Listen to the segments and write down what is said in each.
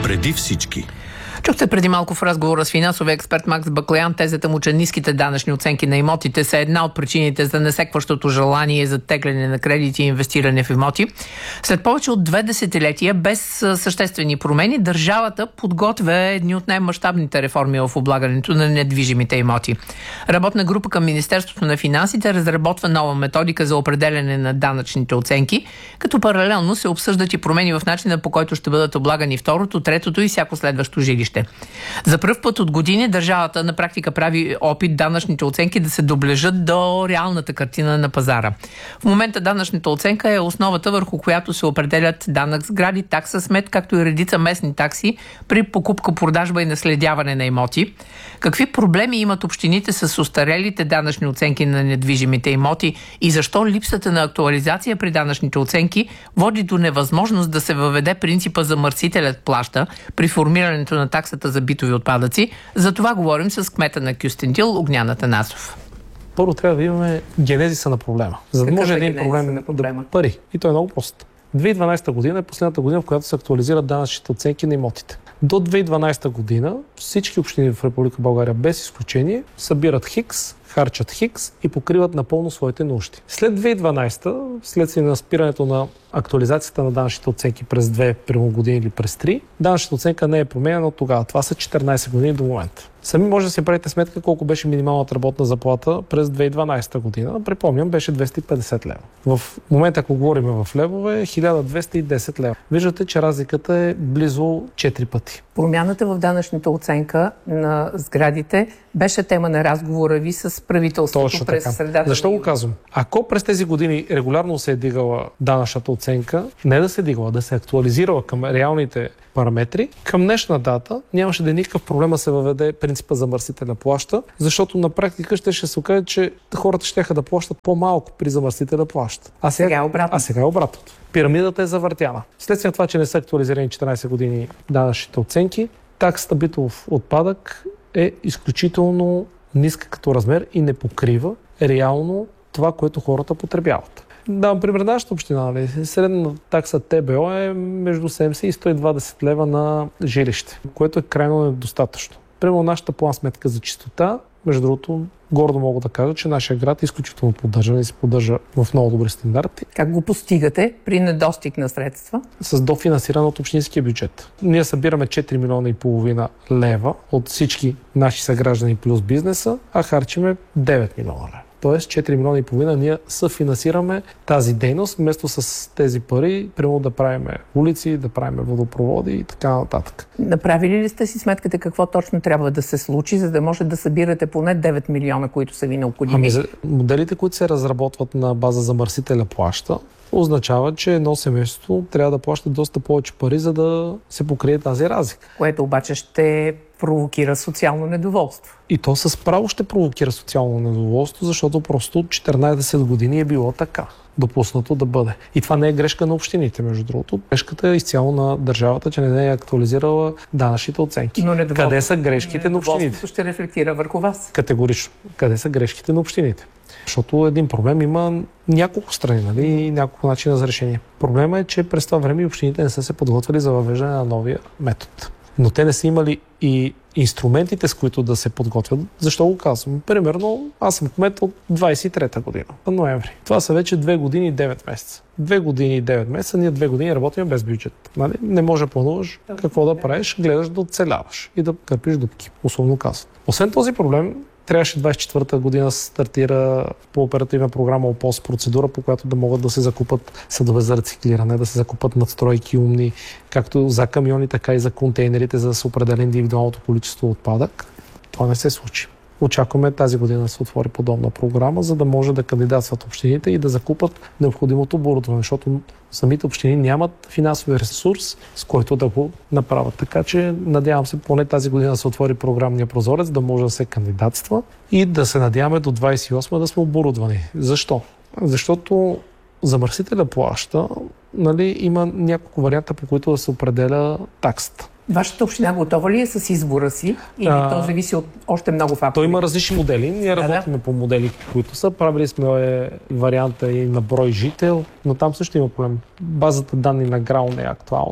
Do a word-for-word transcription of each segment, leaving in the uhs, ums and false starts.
преди всички. Чухте преди малко в разговора с финансовия експерт Макс Баклеян тезата му, че ниските данъчни оценки на имотите са една от причините за несекващото желание за тегляне на кредити и инвестиране в имоти. След повече от две десетилетия без съществени промени, държавата подготвя едни от най-мащабните реформи в облагането на недвижимите имоти. Работна група към Министерството на финансите разработва нова методика за определяне на данъчните оценки, като паралелно се обсъждат и промени в начина, по който ще бъдат облагани второто, третото и всяко следващо жилище. За пръв път от години държавата на практика прави опит данъчните оценки да се доближат до реалната картина на пазара. В момента данъчната оценка е основата, върху която се определят данък сгради, такса смет, както и редица местни такси при покупка, продажба и наследяване на имоти. Какви проблеми имат общините с остарелите данъчни оценки на недвижимите имоти и защо липсата на актуализация при данъчните оценки води до невъзможност да се въведе принципа замърсителят плаща при формирането на таксата за битови отпадъци? За това говорим с кмета на Кюстендил Огнян Атанасов. Първо трябва да имаме генезиса на проблема. За да може е един проблем да пари. И то е много просто. две хиляди и дванадесета година е последната година, в която се актуализират данъчните оценки на имотите. До две хиляди и дванадесета година всички общини в Република България без изключение събират хикс, харчат хикс и покриват напълно своите нужди. След две хиляди и дванадесета, следствие на спирането на актуализацията на данъчните оценки през две години или през три, данъчната оценка не е променена от тогава. Това са четиринадесет години до момента. Сами може да си правите сметка колко беше минималната работна заплата през две хиляди и дванадесета година. Припомням, беше двеста и петдесет лева. В момента, ако говорим в левове, хиляда двеста и десет лева. Виждате, че разликата е близо четири пъти. Промяната в данъчната оценка на сградите беше тема на разговора ви с правителството. Точно през така. средата. Защо го казвам? Ако през тези години регулярно се е дигала данъчната оценка, не да се дигала, да се актуализирала към реалните параметри, към днешна дата нямаше да е никакъв проблем да се въведе принципа замърсителя плаща, защото на практика ще, ще се окаже, че хората ще да плащат по-малко при замърсителя плаща. А сега, сега е обратно. А сега е обратно. Пирамидата е завъртяна. Следствие на това, че не са актуализирани четиринадесет години данъчните оценки, таксата битов отпадък е изключително ниска като размер и не покрива реално това, което хората потребяват. Давам пример, нашата община, нали? Средна такса ТБО е между седемдесет и сто и двадесет лева на жилище, което е крайно недостатъчно. Примерно нашата план сметка за чистота, между другото, гордо мога да кажа, че нашия град е изключително поддържан и се поддържа в много добри стандарти. Как го постигате при недостиг на средства? С дофинансиране от общинския бюджет. Ние събираме четири милиона и половина лева от всички наши съграждани плюс бизнеса, а харчиме девет милиона лева. Тоест четири милиона и половина ние съфинансираме тази дейност, вместо с тези пари, примерно да правим улици, да правим водопроводи и така нататък. Направили ли сте си сметката какво точно трябва да се случи, за да може да събирате поне девет милиона, които са ви необходими? Ами, моделите, които се разработват на база замърсителя плаща, означава, че едно семейство трябва да плаща доста повече пари, за да се покрие тази разлика. Което обаче ще провокира социално недоволство. И то с право ще провокира социално недоволство, защото просто от четиринадесет години е било така. Допуснато да бъде. И това не е грешка на общините, между другото. Грешката е изцяло на държавата, че не е актуализирала данъчните оценки. Но къде са грешките на общините? Ще рефлектира върху вас. Категорично. Къде са грешките на общините? Защото един проблем има няколко страни, нали, и няколко начина за решение. Проблема е, че през това време общините не са се подготвили за въвеждане на новия метод. Но те не са имали и инструментите, с които да се подготвят. Защо го казвам? Примерно, аз съм кмет от двадесет и трета година, ноември. Това са вече две години и девет месеца. Две години и девет месеца, ние две години работим без бюджет. Нали? Не може да плануваш какво да правиш, гледаш да оцеляваш и да кърпиш дупки, условно казвам. Освен този проблем, трябваше двадесет и четвърта година стартира по оперативна програма ОПОС процедура, по която да могат да се закупат съдове за рециклиране, да се закупат надстройки умни, както за камиони, така и за контейнерите, за да се определя индивидуалното количество отпадък. Това не се случи. Очакваме тази година да се отвори подобна програма, за да може да кандидатстват общините и да закупат необходимото оборудване, защото самите общини нямат финансови ресурс, с който да го направят. Така че надявам се поне тази година да се отвори програмния прозорец, да може да се кандидатства и да се надяваме до двадесет и осма да сме оборудвани. Защо? Защото замърсителя плаща, нали, има няколко варианта, по които да се определя таксата. Вашата община готова ли е с избора си или а, то зависи от още много фактори? То има различни модели. Ние да, работим да. по модели, които са. Правили сме варианта и на брой жител, но там също има проблем. Базата данни на ГРАО не е актуална.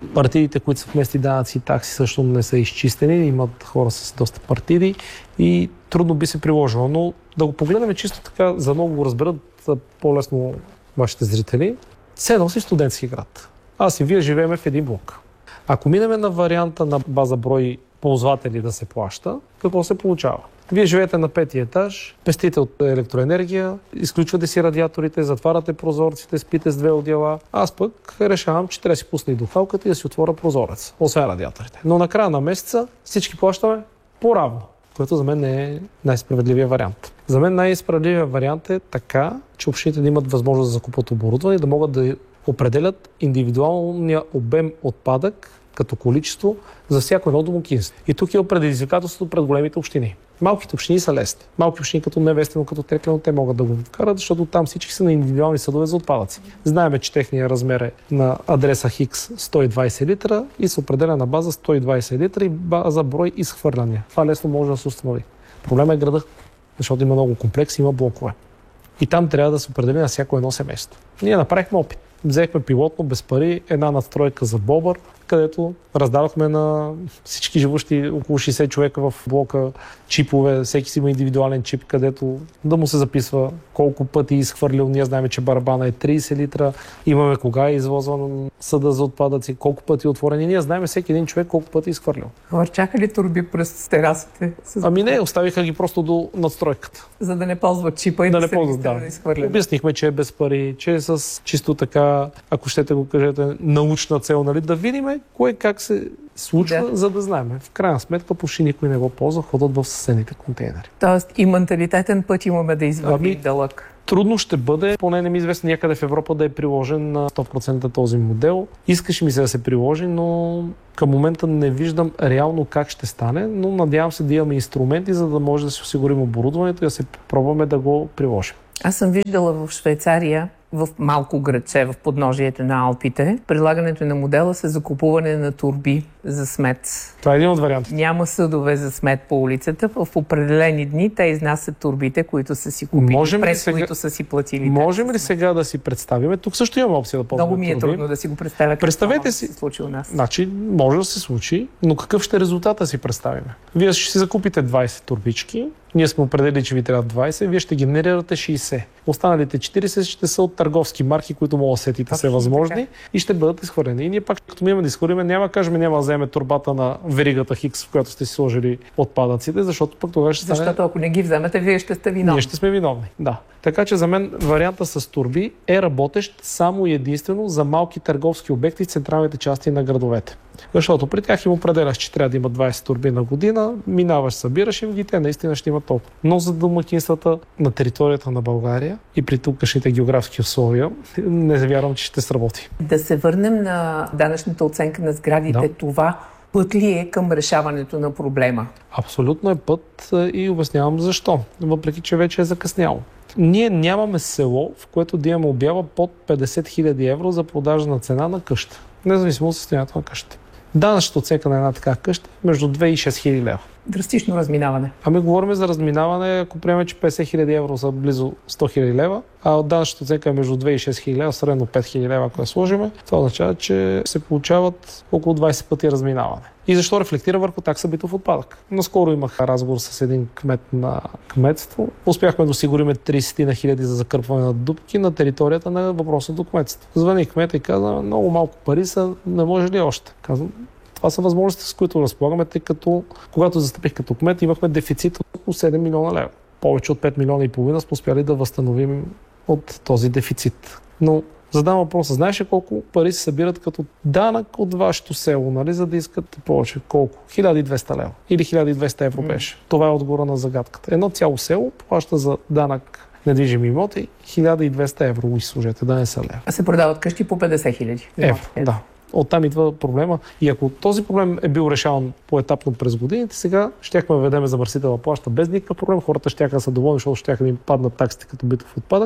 Партидите, които са вмести данъци и такси, също не са изчистени, имат хора с доста партиди и трудно би се приложило. Но да го погледнем чисто така, за много го разберат по-лесно вашите зрители. Седнал си в студентски град. Аз и вие живеем в един блок. Ако минеме на варианта на база брой ползватели да се плаща, какво се получава? Вие живеете на петия етаж, пестите от електроенергия, изключвате си радиаторите, затваряте прозорците, спите с две одеяла. Аз пък решавам, че трябва да си пусна и духалката и да си отворя прозорец, освен радиаторите. Но на края на месеца всички плащаме по-равно, което за мен не е най-справедливия вариант. За мен най-справедливия вариант е така, че общините да имат възможност да закупат оборудване и да могат да определят индивидуалния обем отпадък като количество за всяко едно домакинство. И тук е предизвикателството пред големите общини. Малките общини са лесни. Малки общини като Невестино, като Теклено, те могат да го вкарат, защото там всички са на индивидуални съдове за отпадъци. Знаеме, че техният размер е на адреса Хикс сто и двайсет литра и се определя на база сто и двайсет литра и база брой изхвърляния. Това лесно може да се установи. Проблема е града, защото има много комплекси, има блокове. И там трябва да се определи на всяко едно семейство. Ние направихме опит. Взехме пилотно, без пари, една надстройка за Бобър, където раздадохме на всички живущи около шейсет човека в блока чипове. Всеки си има индивидуален чип, където да му се записва колко пъти е изхвърлил. Ние знаем, че барабана е трийсет литра. Имаме кога е извозван съда за отпадъци, колко пъти е отворен. И ние знаем всеки един човек колко пъти е изхвърлил. Върчаха ли турби през терасите? С... Ами не, оставиха ги просто до надстройката. За да не ползват чипа и да, да не се ползват, да. Да изхвърлят. Обяснихме, че е без пари, че е с чисто така, ако щете го кажете, научна цел, нали, да видим кое как се случва, да. За да знаем. В крайна сметка почти никой не го ползва, ходят в съседните контейнери. Тоест и менталитетен път имаме да извървим ами, дълъг. Трудно ще бъде, поне не ми известно някъде в Европа да е приложен на сто процента този модел. Искаше ми се да се приложи, но към момента не виждам реално как ще стане, но надявам се да имаме инструменти, за да може да си осигурим оборудването и да се пробваме да го приложим. Аз съм виждала в Швейцария, в малко градче в подножието на Алпите, прилагането на модела с закупуване на турби за смет. Това е един от вариантите. Няма съдове за смет по улицата. В определени дни те изнасят турбите, които са си купили, можем през сега... които са си платили. Можем ли сега да си представим? Тук също имаме опция да ползваме Много ми е турби. трудно да си го представя. Представете си. Се случи у нас. Значи, може да се случи, но какъв ще е резултата си представим? Вие ще си закупите двайсет турбички, ние сме определили, че ви трябва двайсет, вие ще генерирате шейсет. Останалите четирийсет ще са от търговски марки, които могат да сетите са възможни така. И ще бъдат изхвърлени. И ние пак, като имаме да изхвърлиме, няма да кажем, няма да вземе турбата на веригата Хикс, в която сте си сложили отпадъците, защото пък тогава ще стане... Защото ако не ги вземете, вие ще сте виновни. Ние ще сме виновни, да. Така че за мен варианта с турби е работещ само и единствено за малки търговски обекти в централните части на градовете. Защото при тях им определяш, че трябва да има двайсет турби на година, минаваш, събираш им ги, те наистина ще имат толкова. Но за домакинствата на територията на България и при тукашните географски условия, не вярвам, че ще сработи. Да се върнем на данъчната оценка на сградите. Да. Това път ли е към решаването на проблема? Абсолютно е път и обяснявам защо, въпреки че вече е закъсняло. Ние нямаме село, в което да имаме обява под петдесет хиляди евро за продажна цена на къща, независимо от състоянието на къщата. Данъчната оценка на една така къща е между две и шест хиляди лева. Драстично разминаване. Ами говорим за разминаване, ако приемем, че петдесет хиляди евро са близо сто хиляди лева, а от данъчната оценка е между две и шест хиляди лева, средно пет хиляди лева, ако я сложим, това означава, че се получават около двайсет пъти разминаване. И защо рефлектира върху такса битов отпадък? Наскоро имах разговор с един кмет на кметство. Успяхме да осигурим трийсет на хиляди за закърпване на дупки на територията на въпросното кметство. Звъни кмета и каза, много малко пари са, не може ли още? Казвам, това са възможности, с които разполагаме, тъй като когато застъпих като кмет, имахме дефицит от около седем милиона лева. Повече от пет милиона и половина сме успяли да възстановим от този дефицит. Но задам въпроса, знаеш ли колко пари се събират като данък от вашето село, нали, за да искат повече? Колко? хиляда и двеста лева или хиляда и двеста евро беше. Mm. Това е отгора на загадката. Едно цяло село плаща за данък недвижими имоти хиляда и двеста евро, служете, да не са лева. А се продават къщи по петдесет хиляди евро. Да. Оттам идва проблема. И ако този проблем е бил решаван поетапно през годините, сега щяхме да ведеме замърсителна плаща без никакъв проблем. Хората щяха да са доволни, защото щяха да им паднат таксите като битов отпадък.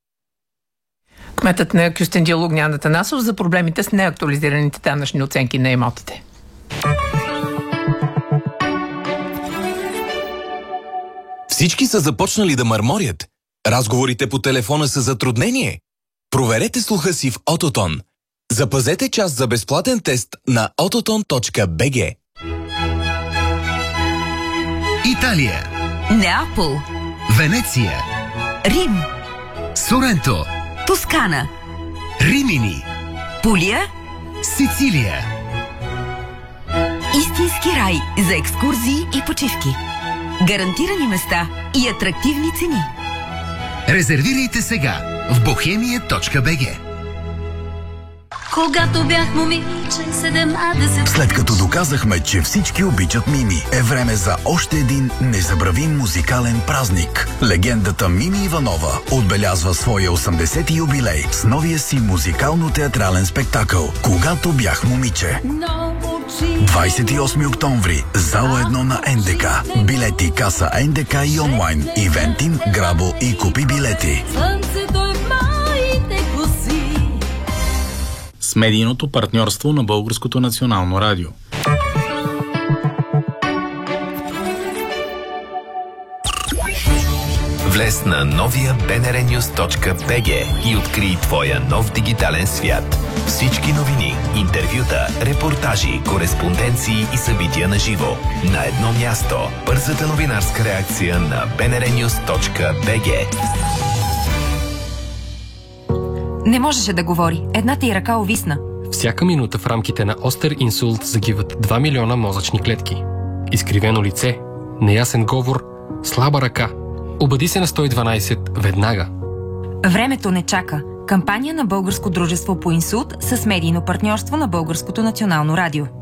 Кметът на Кюстендил Огнян Атанасов за проблемите с неактуализираните данъчни оценки на имотите. Всички са започнали да мърморят. Разговорите по телефона са затруднение. Проверете слуха си в Ототон. Запазете час за безплатен тест на autoton точка би джи. Италия, Неапол, Венеция, Рим, Соренто, Тоскана, Римини, Пулия. Сицилия. Истински рай за екскурзии и почивки. Гарантирани места и атрактивни цени. Резервирайте сега в бохемия точка би джи. Когато бях момиче, седемнадесет. След като доказахме, че всички обичат Мими, е време за още един незабравим музикален празник. Легендата Мими Иванова отбелязва своя осемдесети юбилей с новия си музикално-театрален спектакъл «Когато бях момиче». двадесет и осми октомври, зала едно на ен де ка. Билети, каса ен де ка и онлайн. Ивентим, Грабо и Купи билети. С медийното партньорство на Българското национално радио. Влез на новия би ен ар нюз точка би джи и открий твоя нов дигитален свят. Всички новини, интервюта, репортажи, кореспонденции и събития на живо. На едно място. Бързата новинарска реакция на би ен ар нюз точка би джи. Не можеше да говори. Едната й ръка увисна. Всяка минута в рамките на остър инсулт загиват два милиона мозъчни клетки. Изкривено лице, неясен говор, слаба ръка. Обади се на сто и дванадесет веднага. Времето не чака. Кампания на Българско дружество по инсулт с медийно партньорство на Българското национално радио.